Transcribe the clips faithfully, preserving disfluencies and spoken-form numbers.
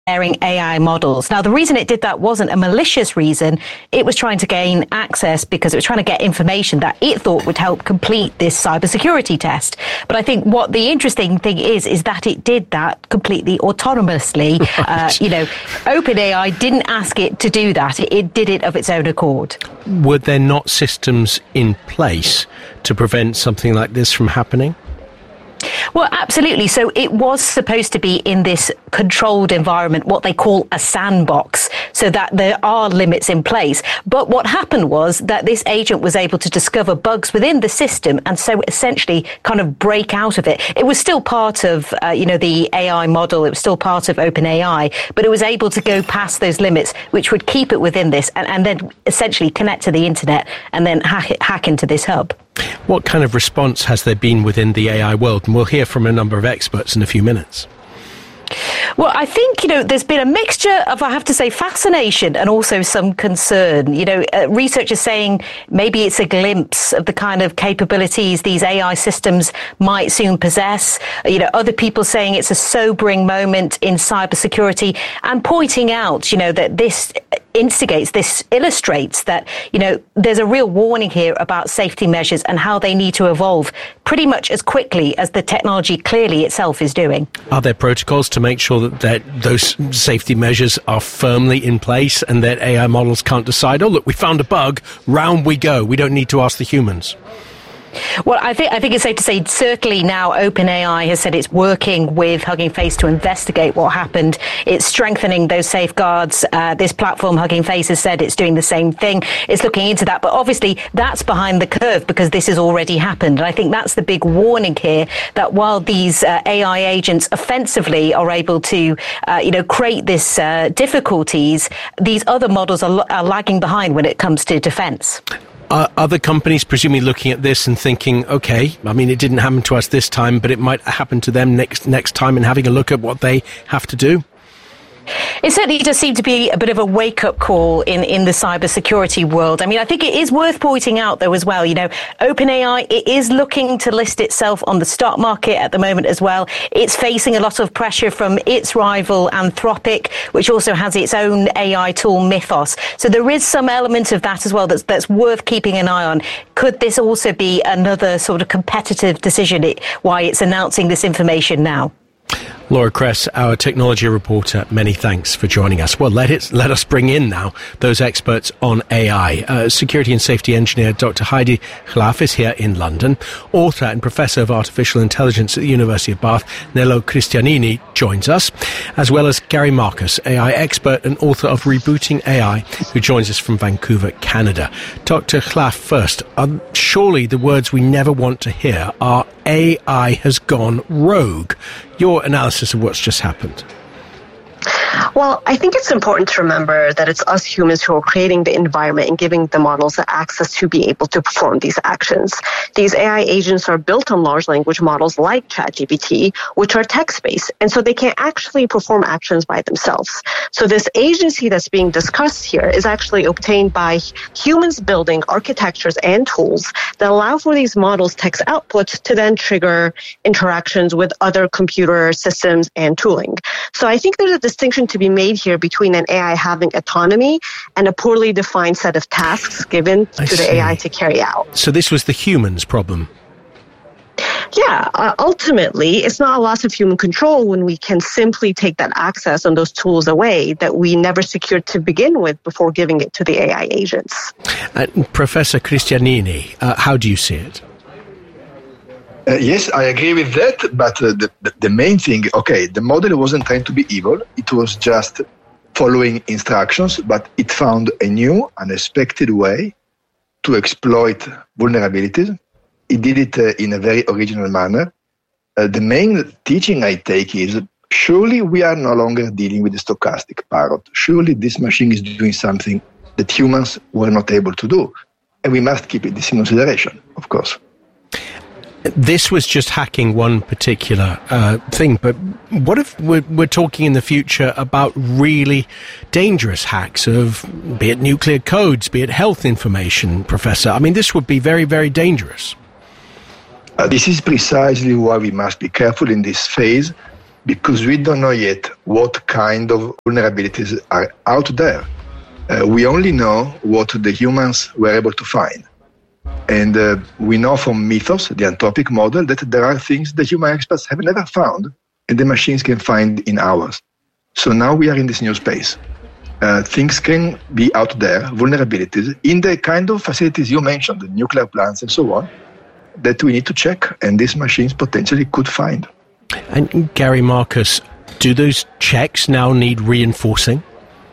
sharing A I models. Now, the reason it did that wasn't a malicious reason. It was trying to gain access because it was trying to get information that it thought would help complete this cybersecurity test. But I think what the interesting thing is, is that it did that completely autonomously. Right. Uh, you know, OpenAI didn't ask it to do that. It, it did it of its own accord. Were there not systems in place to prevent something like this from happening? Well, absolutely. So it was supposed to be in this controlled environment, what they call a sandbox, so that there are limits in place. But what happened was that this agent was able to discover bugs within the system and so essentially kind of break out of it. It was still part of, uh, you know, the A I model. It was still part of OpenAI, but it was able to go past those limits, which would keep it within this and, and then essentially connect to the internet and then hack, it, hack into this hub. What kind of response has there been within the A I world? And we'll hear from a number of experts in a few minutes. Well, I think, you know, there's been a mixture of, I have to say, fascination and also some concern. You know, uh, researchers saying maybe it's a glimpse of the kind of capabilities these A I systems might soon possess. You know, other people saying it's a sobering moment in cybersecurity and pointing out, you know, that this instigates, this illustrates that, you know, there's a real warning here about safety measures and how they need to evolve pretty much as quickly as the technology clearly itself is doing. Are there protocols to make sure that, that those safety measures are firmly in place and that A I models can't decide, oh, look, we found a bug, round we go, we don't need to ask the humans? Well, I think I think it's safe to say certainly now OpenAI has said it's working with Hugging Face to investigate what happened. It's strengthening those safeguards. Uh, this platform, Hugging Face, has said it's doing the same thing. It's looking into that. But obviously that's behind the curve because this has already happened. And I think that's the big warning here, that while these uh, A I agents offensively are able to, uh, you know, create this uh, difficulties, these other models are, are lagging behind when it comes to defense. Are other companies presumably looking at this and thinking, okay, I mean, it didn't happen to us this time, but it might happen to them next next time, and having a look at what they have to do? It certainly does seem to be a bit of a wake-up call in, in the cybersecurity world. I mean, I think it is worth pointing out, though, as well, you know, OpenAI, it is looking to list itself on the stock market at the moment as well. It's facing a lot of pressure from its rival Anthropic, which also has its own A I tool, Mythos. So there is some element of that as well that's, that's worth keeping an eye on. Could this also be another sort of competitive decision, it, why it's announcing this information now? Laura Kress, our technology reporter, many thanks for joining us. Well, let it, let us bring in now those experts on A I. Uh, security and safety engineer Doctor Heidi Chlaff is here in London. Author and professor of artificial intelligence at the University of Bath, Nello Cristianini, joins us, as well as Gary Marcus, A I expert and author of Rebooting A I, who joins us from Vancouver, Canada. Doctor Chlaff first. Um, surely the words we never want to hear are A I has gone rogue. Your analysis of what's just happened. Well, I think it's important to remember that it's us humans who are creating the environment and giving the models the access to be able to perform these actions. These A I agents are built on large language models like ChatGPT, which are text-based, and so they can't actually perform actions by themselves. So this agency that's being discussed here is actually obtained by humans building architectures and tools that allow for these models' text outputs to then trigger interactions with other computer systems and tooling. So I think there's a distinction to be made here between an A I having autonomy and a poorly defined set of tasks given I to see. the A I to carry out. So this was the humans' problem. Yeah, uh, ultimately, it's not a loss of human control when we can simply take that access on those tools away that we never secured to begin with before giving it to the A I agents. Uh, Professor Cristianini, uh, how do you see it? Uh, yes, I agree with that, but uh, the, the, the main thing, okay, the model wasn't trying to be evil. It was just following instructions, but it found a new, unexpected way to exploit vulnerabilities. It did it uh, in a very original manner. Uh, the main teaching I take is, surely we are no longer dealing with a stochastic parrot. Surely this machine is doing something that humans were not able to do. And we must keep this in consideration, of course. This was just hacking one particular uh, thing, but what if we're, we're talking in the future about really dangerous hacks of, be it nuclear codes, be it health information, Professor? I mean, this would be very, very dangerous. Uh, this is precisely why we must be careful in this phase. because we don't know yet what kind of vulnerabilities are out there. Uh, we only know what the humans were able to find. And uh, we know from Mythos, the Anthropic model, that there are things the human experts have never found and the machines can find in hours. So now we are in this new space. Uh, things can be out there, vulnerabilities, in the kind of facilities you mentioned, the nuclear plants and so on, that we need to check, and these machines potentially could find. And Gary Marcus, do those checks now need reinforcing?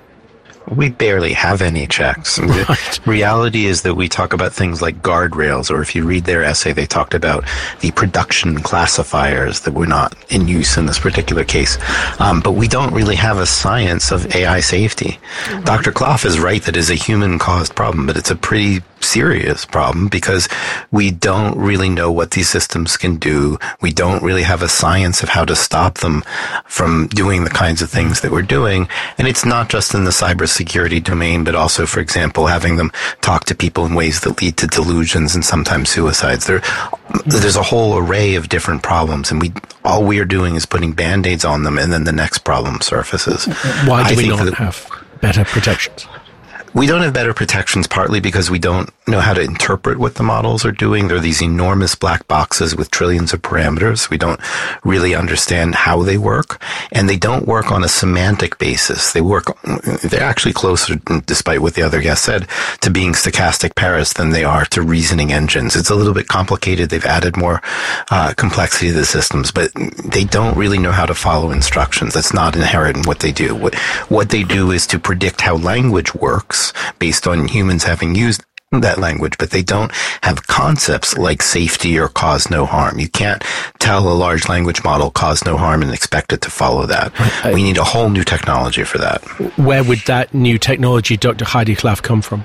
We barely have any checks. Right. The reality is that we talk about things like guardrails, or if you read their essay, they talked about the production classifiers that were not in use in this particular case. Um, but we don't really have a science of A I safety. Mm-hmm. Doctor Kloff is right that it's a human-caused problem, but it's a pretty serious problem because we don't really know what these systems can do. We don't really have a science of how to stop them from doing the kinds of things that we're doing. And it's not just in the cybersecurity domain, but also, for example, having them talk to people in ways that lead to delusions and sometimes suicides. There, there's a whole array of different problems, and we all we are doing is putting Band-Aids on them, and then the next problem surfaces. Why do I we not that, have better protections? We don't have better protections partly because we don't know how to interpret what the models are doing. They're these enormous black boxes with trillions of parameters. We don't really understand how they work, and they don't work on a semantic basis. They work, they're actually closer, despite what the other guest said, to being stochastic parrots than they are to reasoning engines. It's a little bit complicated. They've added more uh, complexity to the systems, but they don't really know how to follow instructions. That's not inherent in what they do. What, what they do is to predict how language works based on humans having used that language, but they don't have concepts like safety or cause no harm. You can't tell a large language model cause no harm and expect it to follow that. I, we need a whole new technology for that. Where would that new technology, Doctor Heidi Klaff, come from?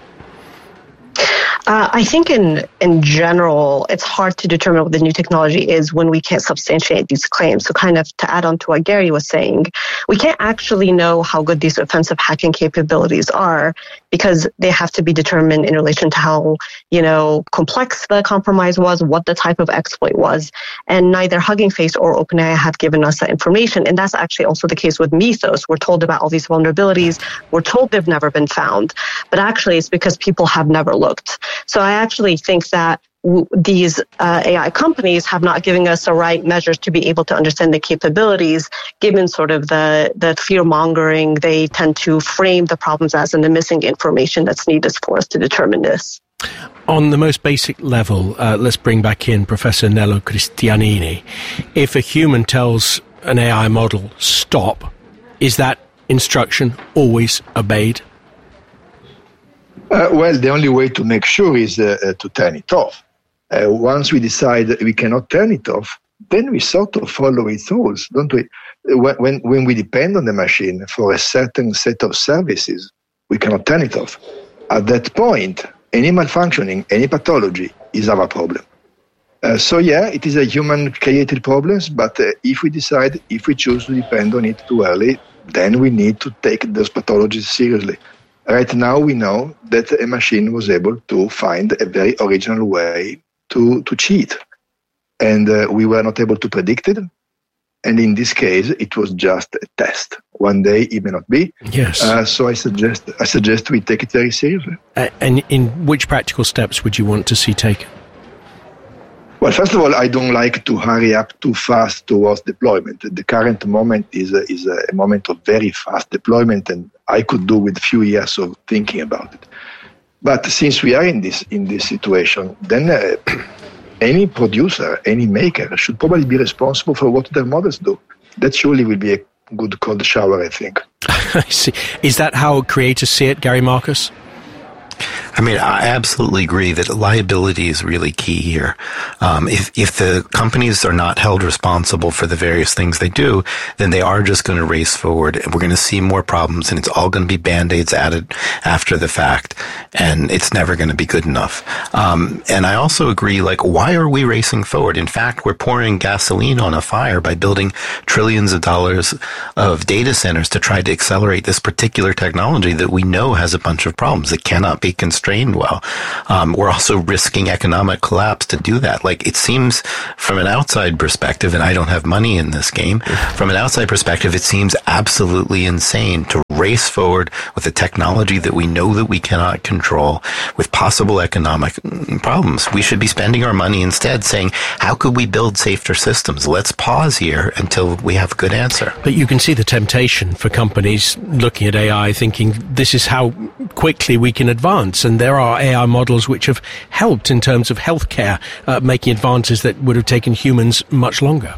Uh, I think in in general, it's hard to determine what the new technology is when we can't substantiate these claims. So kind of to add on to what Gary was saying, we can't actually know how good these offensive hacking capabilities are because they have to be determined in relation to how, you know, complex the compromise was, what the type of exploit was. And neither Hugging Face or OpenAI have given us that information. And that's actually also the case with Mythos. We're told about all these vulnerabilities. We're told they've never been found. But actually, it's because people have never looked. So I actually think that w- these uh, A I companies have not given us the right measures to be able to understand the capabilities, given sort of the, the fear-mongering they tend to frame the problems as and the missing information that's needed for us to determine this. On the most basic level, uh, let's bring back in Professor Nello Cristianini. If a human tells an A I model, stop, is that instruction always obeyed? Uh, well, the only way to make sure is uh, uh, to turn it off. Uh, once we decide we cannot turn it off, then we sort of follow its rules, don't we? When, when we depend on the machine for a certain set of services, we cannot turn it off. At that point, any malfunctioning, any pathology is our problem. Uh, so yeah, it is a human-created problem, but uh, if we decide, if we choose to depend on it too early, then we need to take those pathologies seriously. Right now, we know that a machine was able to find a very original way to, to cheat. And uh, we were not able to predict it. And in this case, it was just a test. One day, it may not be. Yes. Uh, so I suggest I suggest we take it very seriously. Uh, and in which practical steps would you want to see taken? Well, first of all, I don't like to hurry up too fast towards deployment. The current moment is a, is a moment of very fast deployment, and I could do with a few years of thinking about it. But since we are in this in this situation, then uh, any producer, any maker should probably be responsible for what their models do. That surely will be a good cold shower, I think. I see. Is that how creators see it, Gary Marcus? I mean, I absolutely agree that liability is really key here. Um, if, if the companies are not held responsible for the various things they do, then they are just going to race forward, and we're going to see more problems, and it's all going to be Band-Aids added after the fact, and it's never going to be good enough. Um, and I also agree, like, why are we racing forward? In fact, we're pouring gasoline on a fire by building trillions of dollars of data centers to try to accelerate this particular technology that we know has a bunch of problems. It cannot be constructed constrained well. Um, we're also risking economic collapse to do that. Like, it seems from an outside perspective, and I don't have money in this game, from an outside perspective, it seems absolutely insane to race forward with a technology that we know that we cannot control, with possible economic problems. We should be spending our money instead saying, how could we build safer systems? Let's pause here until we have a good answer. But you can see the temptation for companies looking at A I thinking this is how quickly we can advance. And there are A I models which have helped in terms of healthcare, uh, making advances that would have taken humans much longer.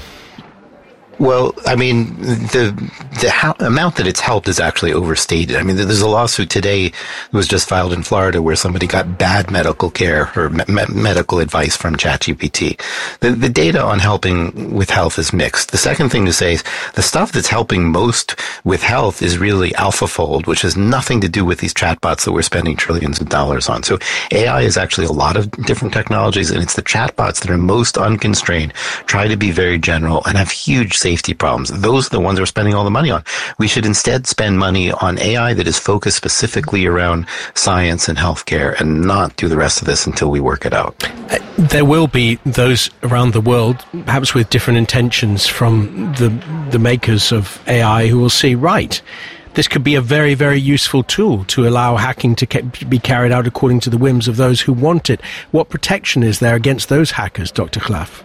Well, I mean, the the ha- amount that it's helped is actually overstated. I mean, there's a lawsuit today that was just filed in Florida where somebody got bad medical care or me- medical advice from ChatGPT. The, the data on helping with health is mixed. The second thing to say is the stuff that's helping most with health is really AlphaFold, which has nothing to do with these chatbots that we're spending trillions of dollars on. So A I is actually a lot of different technologies, and it's the chatbots that are most unconstrained, try to be very general, and have huge safety safety problems. Those are the ones we're spending all the money on. We should instead spend money on A I that is focused specifically around science and healthcare, and not do the rest of this until we work it out. Uh, there will be those around the world, perhaps with different intentions from the the makers of A I, who will see, right, this could be a very, very useful tool to allow hacking to ca- be carried out according to the whims of those who want it. What protection is there against those hackers, Doctor Khlaf?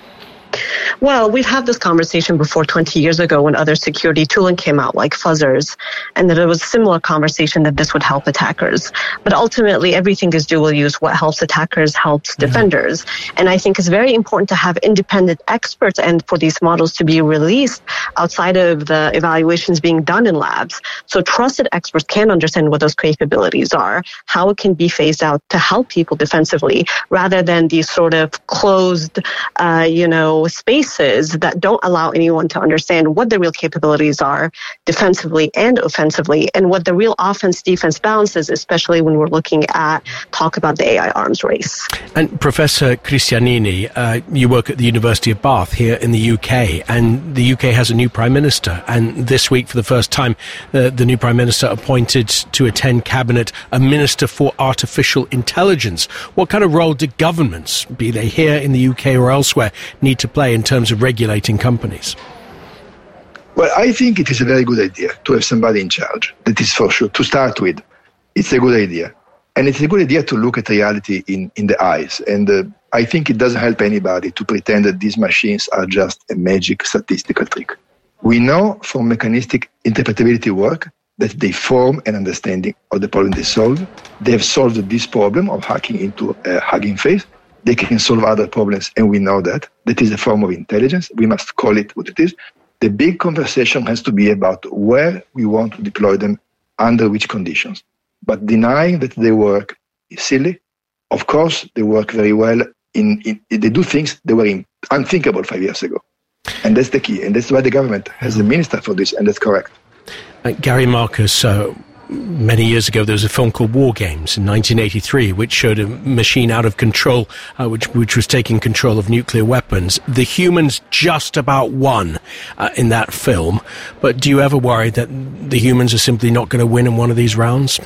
Well, we've had this conversation before twenty years ago when other security tooling came out, like fuzzers, and that it was a similar conversation that this would help attackers. But ultimately, everything is dual use. What helps attackers helps mm-hmm. defenders. And I think it's very important to have independent experts and for these models to be released outside of the evaluations being done in labs. So trusted experts can understand what those capabilities are, how it can be phased out to help people defensively, rather than these sort of closed, uh, you know, spaces that don't allow anyone to understand what the real capabilities are defensively and offensively, and what the real offense-defense balance is, especially when we're looking at talk about the A I arms race. And Professor Christianini, uh, you work at the University of Bath here in the U K, and the U K has a new Prime Minister, and this week for the first time uh, the new Prime Minister appointed to attend Cabinet a Minister for Artificial Intelligence. What kind of role do governments, be they here in the U K or elsewhere, need to play in terms of regulating companies? Well, I think it is a very good idea to have somebody in charge. That is for sure. To start with, it's a good idea. And it's a good idea to look at reality in, in the eyes. And uh, I think it doesn't help anybody to pretend that these machines are just a magic statistical trick. We know from mechanistic interpretability work that they form an understanding of the problem they solve. They have solved this problem of hacking into a Hugging Face. They can solve other problems, and we know that. That is a form of intelligence. We must call it what it is. The big conversation has to be about where we want to deploy them, under which conditions. But denying that they work is silly. Of course, they work very well. In, in They do things that were unthinkable five years ago. And that's the key. And that's why the government has a minister for this, and that's correct. Uh, Gary Marcus, uh, many years ago there was a film called War Games in nineteen eighty-three, which showed a machine out of control, uh, which which was taking control of nuclear weapons. The humans just about won uh, in that film. But do you ever worry that the humans are simply not going to win in one of these rounds?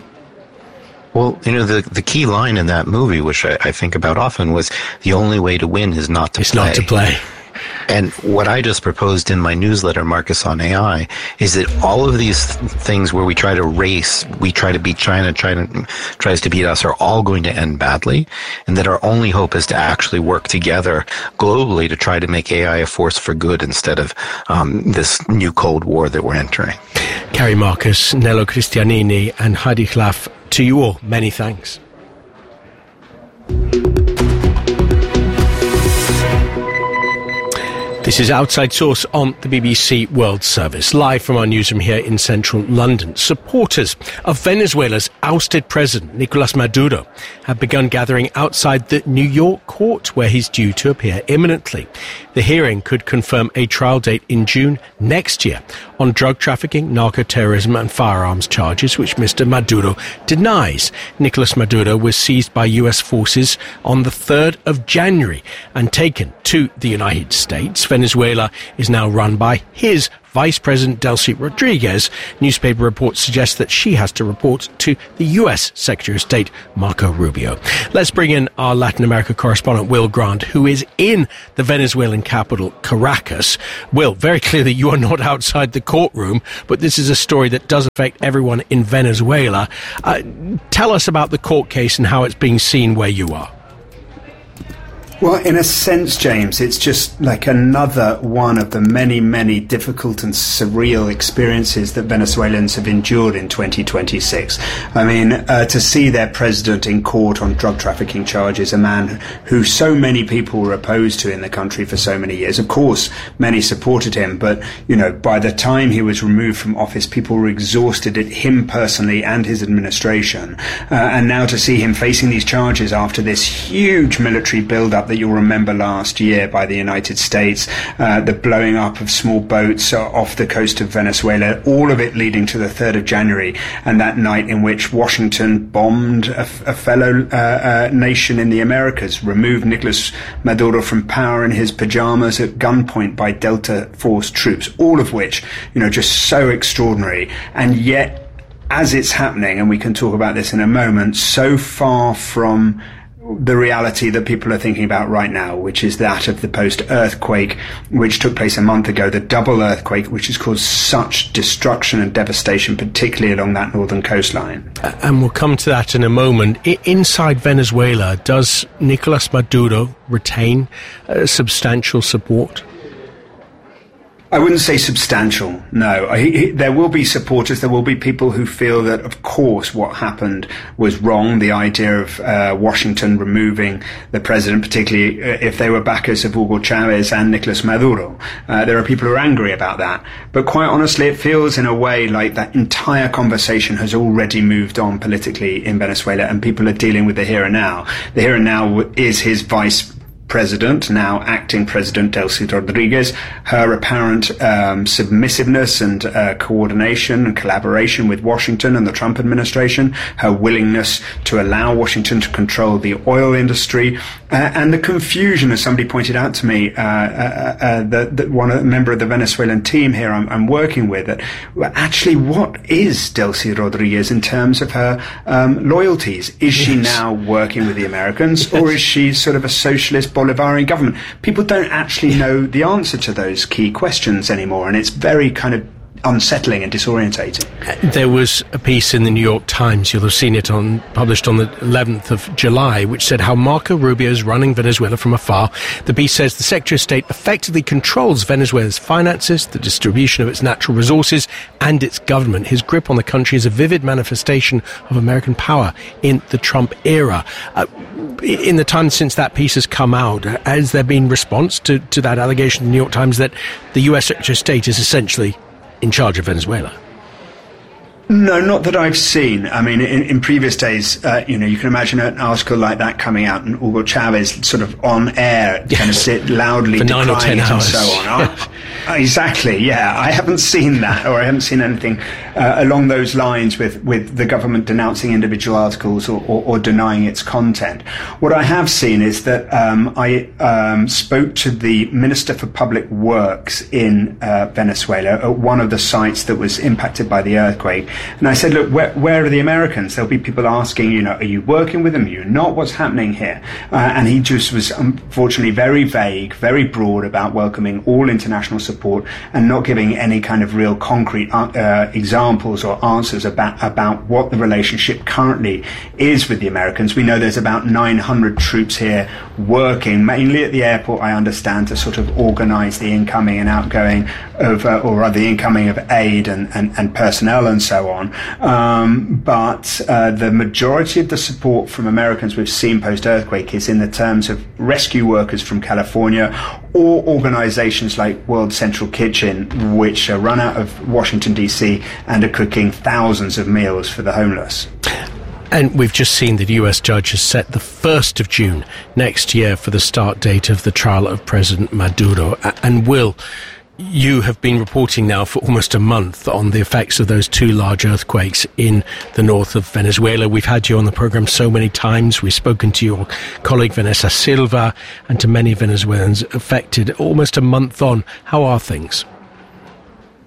Well, you know, the the key line in that movie, which I, I think about often, was the only way to win is not to it's play. It's not to play. And what I just proposed in my newsletter, Marcus on A I, is that all of these th- things where we try to race, we try to beat China, China tries to beat us, are all going to end badly, and that our only hope is to actually work together globally to try to make A I a force for good instead of um, this new Cold War that we're entering. Gary Marcus, Nello Christianini, and Heidi Khlaf, to you all, many thanks. This is Outside Source on the B B C World Service, live from our newsroom here in central London. Supporters of Venezuela's ousted president, Nicolas Maduro, have begun gathering outside the New York court, where he's due to appear imminently. The hearing could confirm a trial date in June next year on drug trafficking, narco-terrorism and firearms charges, which Mister Maduro denies. Nicolas Maduro was seized by U S forces on the third of January and taken to the United States. Venezuela is now run by his Vice President Delcy Rodriguez. Newspaper reports suggest that she has to report to the U S Secretary of State, Marco Rubio. Let's bring in our Latin America correspondent, Will Grant, who is in the Venezuelan capital, Caracas. Will, very clearly you are not outside the courtroom, but this is a story that does affect everyone in Venezuela. Uh, tell us about the court case and how it's being seen where you are. Well, in a sense, James, it's just like another one of the many, many difficult and surreal experiences that Venezuelans have endured in twenty twenty-six. I mean, uh, to see their president in court on drug trafficking charges, a man who so many people were opposed to in the country for so many years. Of course, many supported him, but, you know, by the time he was removed from office, people were exhausted at him personally and his administration. Uh, and now to see him facing these charges after this huge military build-up that you'll remember last year by the United States, uh, the blowing up of small boats uh, off the coast of Venezuela, all of it leading to the third of January, and that night in which Washington bombed a, a fellow uh, uh, nation in the Americas, removed Nicolas Maduro from power in his pajamas at gunpoint by Delta Force troops, all of which, you know, just so extraordinary. And yet, as it's happening, and we can talk about this in a moment, so far from the reality that people are thinking about right now, which is that of the post-earthquake, which took place a month ago, the double earthquake, which has caused such destruction and devastation, particularly along that northern coastline. And we'll come to that in a moment. I- inside Venezuela, does Nicolas Maduro retain uh, substantial support? I wouldn't say substantial, no. I, he, there will be supporters, there will be people who feel that, of course, what happened was wrong. The idea of uh, Washington removing the president, particularly uh, if they were backers of Hugo Chavez and Nicolas Maduro. Uh, there are people who are angry about that. But quite honestly, it feels in a way like that entire conversation has already moved on politically in Venezuela, and people are dealing with the here and now. The here and now is his vice President, now acting President Delcy Rodriguez, her apparent um, submissiveness and uh, coordination and collaboration with Washington and the Trump administration, her willingness to allow Washington to control the oil industry, uh, and the confusion, as somebody pointed out to me, uh, uh, uh, that, that one a member of the Venezuelan team here I'm, I'm working with, that actually what is Delcy Rodriguez in terms of her um, loyalties? Is she yes. now working with the Americans, yes. or is she sort of a socialist Bolivarian government? People don't actually know the answer to those key questions anymore, and it's very kind of unsettling and disorientating. There was a piece in the New York Times, you'll have seen it on published on the eleventh of July, which said how Marco Rubio is running Venezuela from afar. The piece says the Secretary of State effectively controls Venezuela's finances, the distribution of its natural resources, and its government. His grip on the country is a vivid manifestation of American power in the Trump era. Uh, in the time since that piece has come out, has there been response to, to that allegation in the New York Times that the U S Secretary of State is essentially in charge of Venezuela? No, not that I've seen. I mean, in, in previous days, uh, you know, you can imagine an article like that coming out and Hugo Chavez sort of on air, yes. kind of sit loudly for nine or ten it hours. and so on. Oh, exactly, yeah. I haven't seen that, or I haven't seen anything uh, along those lines with, with the government denouncing individual articles or, or, or denying its content. What I have seen is that um, I um, spoke to the Minister for Public Works in uh, Venezuela at one of the sites that was impacted by the earthquake. And I said, look, where, where are the Americans? There'll be people asking, you know, are you working with them? Are you not? What's happening here? Uh, and he just was unfortunately very vague, very broad about welcoming all international support and not giving any kind of real concrete uh, examples or answers about, about what the relationship currently is with the Americans. We know there's about nine hundred troops here working, mainly at the airport, I understand, to sort of organize the incoming and outgoing of, uh, or rather the incoming of aid and, and, and personnel and so on. Um, but uh, the majority of the support from Americans we've seen post-earthquake is in the terms of rescue workers from California or organizations like World Central Kitchen, which are run out of Washington, D C and are cooking thousands of meals for the homeless. And we've just seen that the U S judge has set the first of June next year for the start date of the trial of President Maduro. And Will, you have been reporting now for almost a month on the effects of those two large earthquakes in the north of Venezuela. We've had you on the program so many times. We've spoken to your colleague Vanessa Silva and to many Venezuelans affected. Almost a month on, how are things?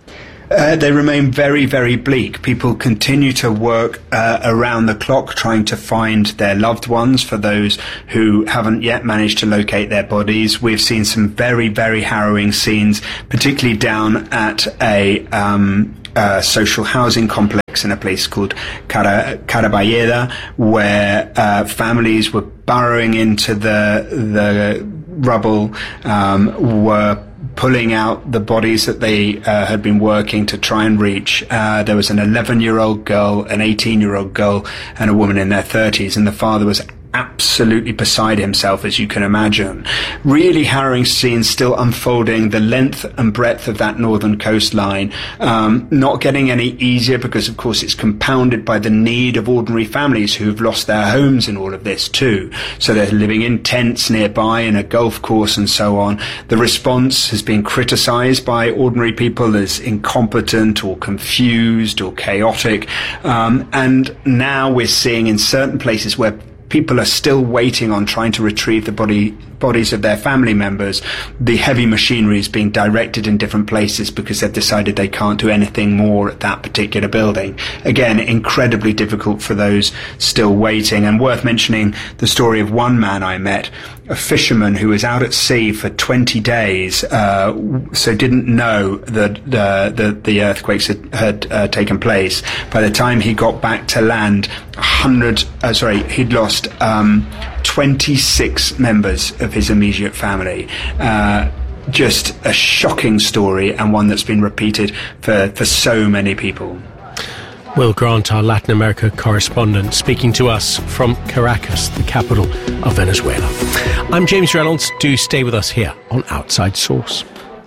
Uh, they remain very, very bleak. People continue to work uh, around the clock trying to find their loved ones for those who haven't yet managed to locate their bodies. We've seen some very, very harrowing scenes, particularly down at a um, uh, social housing complex in a place called Cara- Caraballeda, where uh, families were burrowing into the, the rubble, um, were pulling out the bodies that they uh, had been working to try and reach. Uh, there was an eleven-year-old girl, an eighteen-year-old girl, and a woman in their thirties, and the father was absolutely beside himself, as you can imagine. Really harrowing scenes still unfolding, the length and breadth of that northern coastline, um, not getting any easier because, of course, it's compounded by the need of ordinary families who've lost their homes in all of this too. So they're living in tents nearby, in a golf course and so on. The response has been criticised by ordinary people as incompetent or confused or chaotic. Um, and now we're seeing in certain places where people are still waiting on trying to retrieve the body, bodies of their family members. The heavy machinery is being directed in different places because they've decided they can't do anything more at that particular building. Again, incredibly difficult for those still waiting. And worth mentioning the story of one man I met, a fisherman who was out at sea for twenty days, uh, so didn't know that the, the, the earthquakes had, had uh, taken place. By the time he got back to land, one hundred, uh, sorry, he'd lost um, twenty-six members of his immediate family. Uh, just a shocking story, and one that's been repeated for, for so many people. Will Grant, our Latin America correspondent, speaking to us from Caracas, the capital of Venezuela. I'm James Reynolds. Do stay with us here on Outside Source.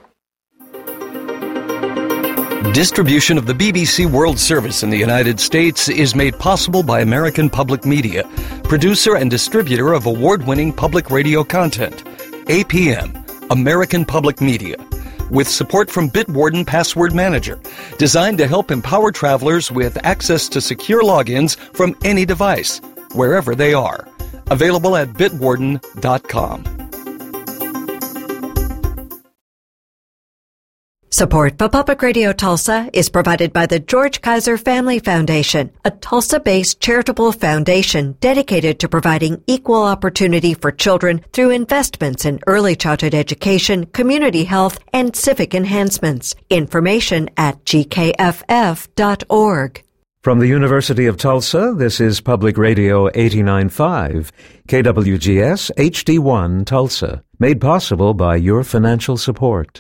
Distribution of the B B C World Service in the United States is made possible by American Public Media, producer and distributor of award-winning public radio content. A P M, American Public Media, with support from Bitwarden Password Manager, designed to help empower travelers with access to secure logins from any device, wherever they are. Available at bitwarden dot com. Support for Public Radio Tulsa is provided by the George Kaiser Family Foundation, a Tulsa-based charitable foundation dedicated to providing equal opportunity for children through investments in early childhood education, community health, and civic enhancements. Information at g k f f dot org. From the University of Tulsa, this is Public Radio eighty-nine point five, K W G S H D one Tulsa, made possible by your financial support.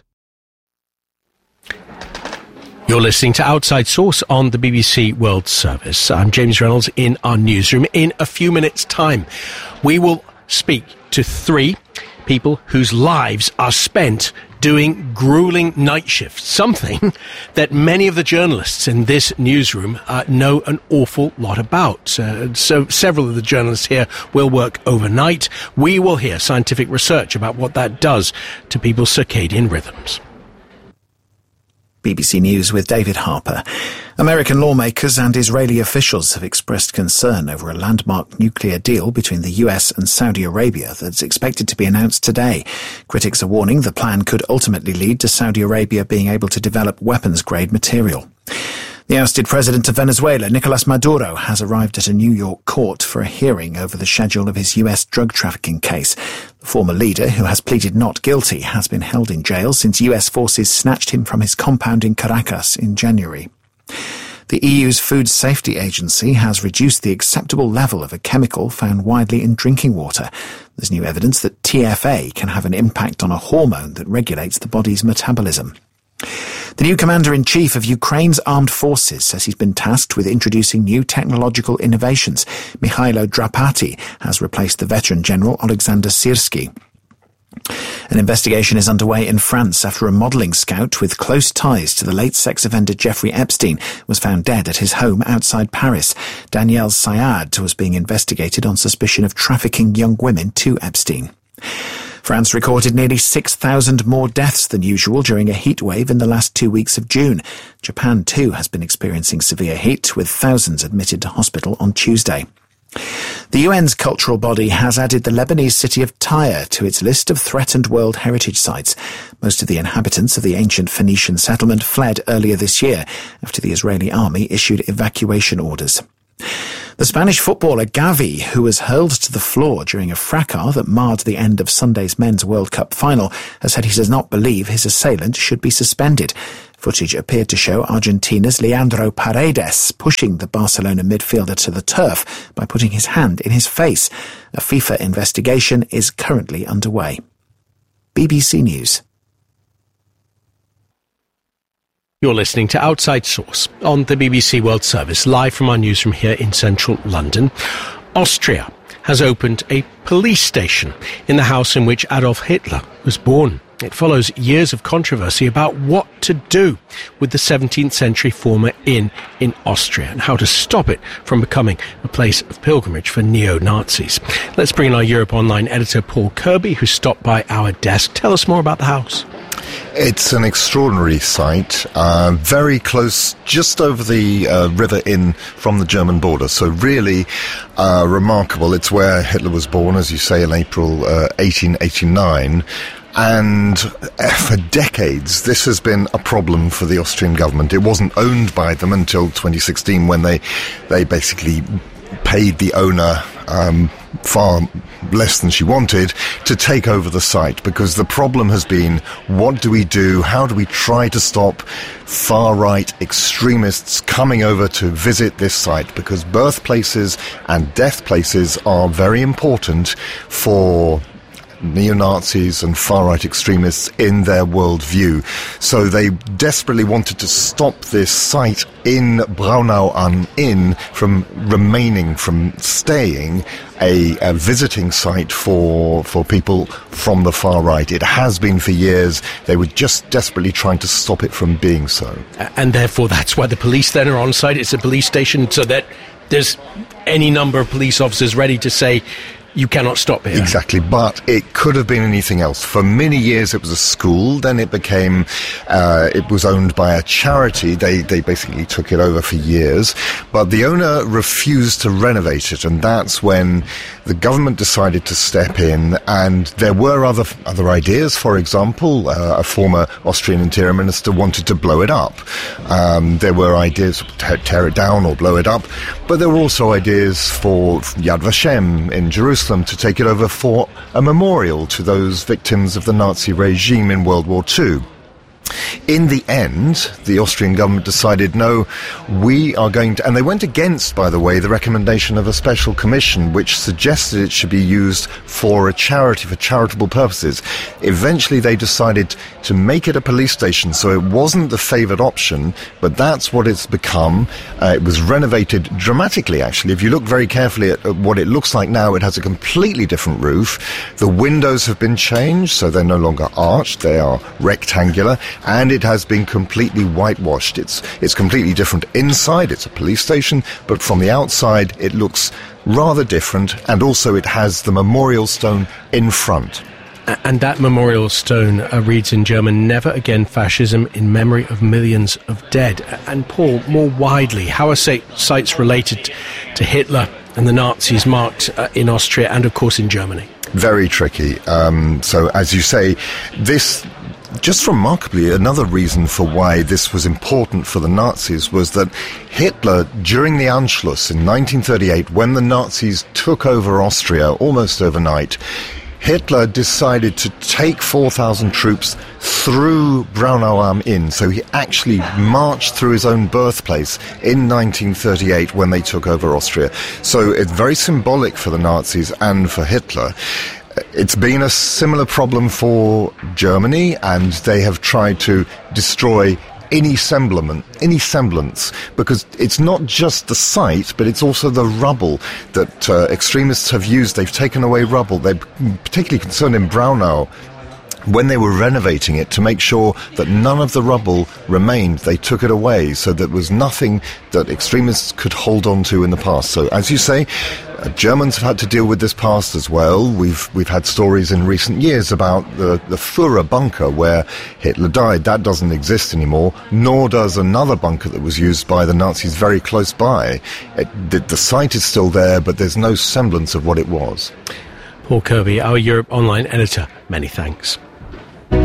You're listening to Outside Source on the B B C World Service. I'm James Reynolds in our newsroom. In a few minutes' time, we will speak to three people whose lives are spent doing grueling night shifts, something that many of the journalists in this newsroom uh, know an awful lot about. Uh, so several of the journalists here will work overnight. We will hear scientific research about what that does to people's circadian rhythms. B B C News with David Harper. American lawmakers and Israeli officials have expressed concern over a landmark nuclear deal between the U S and Saudi Arabia that's expected to be announced today. Critics are warning the plan could ultimately lead to Saudi Arabia being able to develop weapons-grade material. The ousted president of Venezuela, Nicolas Maduro, has arrived at a New York court for a hearing over the schedule of his U S drug trafficking case. The former leader, who has pleaded not guilty, has been held in jail since U S forces snatched him from his compound in Caracas in January. The E U's Food Safety Agency has reduced the acceptable level of a chemical found widely in drinking water. There's new evidence that T F A can have an impact on a hormone that regulates the body's metabolism. The new commander-in-chief of Ukraine's armed forces says he's been tasked with introducing new technological innovations. Mikhailo Drapati has replaced the veteran general Alexander Syrski. An investigation is underway in France after a modelling scout with close ties to the late sex offender Jeffrey Epstein was found dead at his home outside Paris. Danielle Sayad was being investigated on suspicion of trafficking young women to Epstein. France recorded nearly six thousand more deaths than usual during a heat wave in the last two weeks of June. Japan, too, has been experiencing severe heat, with thousands admitted to hospital on Tuesday. The U N's cultural body has added the Lebanese city of Tyre to its list of threatened World Heritage Sites. Most of the inhabitants of the ancient Phoenician settlement fled earlier this year after the Israeli army issued evacuation orders. The Spanish footballer Gavi, who was hurled to the floor during a fracas that marred the end of Sunday's Men's World Cup final, has said he does not believe his assailant should be suspended. Footage appeared to show Argentina's Leandro Paredes pushing the Barcelona midfielder to the turf by putting his hand in his face. A FIFA investigation is currently underway. B B C News. You're listening to Outside Source on the B B C World Service, live from our newsroom here in central London. Austria has opened a police station in the house in which Adolf Hitler was born. It follows years of controversy about what to do with the seventeenth century former inn in Austria and how to stop it from becoming a place of pilgrimage for neo-Nazis. Let's bring in our Europe Online editor, Paul Kirby, who stopped by our desk. Tell us more about the house. It's an extraordinary site, uh, very close, just over the uh, River Inn from the German border. So really uh, remarkable. It's where Hitler was born, as you say, in April uh, eighteen eighty-nine. And for decades, this has been a problem for the Austrian government. It wasn't owned by them until twenty sixteen, when they they basically paid the owner um, far less than she wanted to take over the site, because the problem has been, what do we do? How do we try to stop far-right extremists coming over to visit this site? Because birthplaces and death places are very important for neo-Nazis and far-right extremists in their worldview. So they desperately wanted to stop this site in Braunau am Inn from remaining, from staying a, a visiting site for for people from the far right. It has been for years. They were just desperately trying to stop it from being so. And therefore that's why the police then are on site. It's a police station, so that there's any number of police officers ready to say, you cannot stop here. Exactly, but it could have been anything else. For many years it was a school, then it became, uh, it was owned by a charity. They they basically took it over for years, but the owner refused to renovate it, and that's when the government decided to step in, and there were other other ideas. For example, uh, a former Austrian interior minister wanted to blow it up. Um, there were ideas to tear it down or blow it up, but there were also ideas for Yad Vashem in Jerusalem to take it over for a memorial to those victims of the Nazi regime in World War Two. In the end, the Austrian government decided, no, we are going to... And they went against, by the way, the recommendation of a special commission which suggested it should be used for a charity, for charitable purposes. Eventually, they decided to make it a police station, so it wasn't the favoured option, but that's what it's become. Uh, it was renovated dramatically, actually. If you look very carefully at, at what it looks like now, it has a completely different roof. The windows have been changed, so they're no longer arched, they are rectangular. And it has been completely whitewashed. It's it's completely different inside. It's a police station, but from the outside it looks rather different, and also it has the memorial stone in front. And that memorial stone uh, reads in German, "Never again fascism, in memory of millions of dead." And Paul, more widely, how are say, sites related to Hitler and the Nazis marked uh, in Austria and, of course, in Germany? Very tricky. Um, so, as you say, this... Just remarkably, another reason for why this was important for the Nazis was that Hitler, during the Anschluss in nineteen thirty-eight, when the Nazis took over Austria almost overnight, Hitler decided to take four thousand troops through Braunau am Inn. So he actually marched through his own birthplace in nineteen thirty-eight when they took over Austria. So it's very symbolic for the Nazis and for Hitler. It's been a similar problem for Germany, and they have tried to destroy any semblance, any semblance, because it's not just the site, but it's also the rubble that uh, extremists have used. They've taken away rubble. They're particularly concerned in Braunau, when they were renovating it, to make sure that none of the rubble remained. They took it away, so there was nothing that extremists could hold on to in the past. So, as you say, Uh, Germans have had to deal with this past as well. We've we've had stories in recent years about the, the Führer bunker where Hitler died. That doesn't exist anymore, nor does another bunker that was used by the Nazis very close by. It, the, the site is still there, but there's no semblance of what it was. Paul Kirby, our Europe Online editor, many thanks.